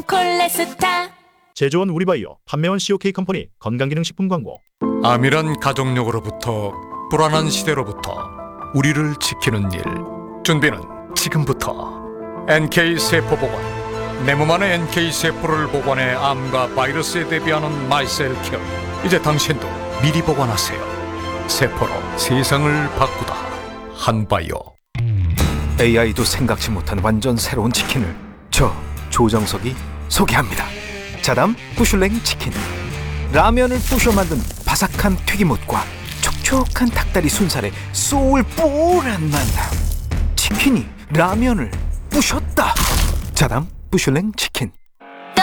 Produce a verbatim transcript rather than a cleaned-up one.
콜레스타. 제조원 우리바이오, 판매원 씨오케이 컴퍼니 건강기능식품 광고. 암이란 가족력으로부터 불안한 시대로부터 우리를 지키는 일. 준비는 지금부터. 엔케이 세포 보관. 내 몸 안에 엔케이 세포를 보관해 암과 바이러스에 대비하는 마이셀 케어. 이제 당신도 미리 보관하세요. 세포로 세상을 바꾸다. 한바이오. 에이아이도 생각지 못한 완전 새로운 치킨을 저 조정석이 소개합니다. 자담 부슐랭 치킨. 라면을 부셔 만든 바삭한 튀김옷과 촉촉한 닭다리 순살의 소울뽀란 만남. 치킨이 라면을 부셨다. 자담 부슐랭 치킨.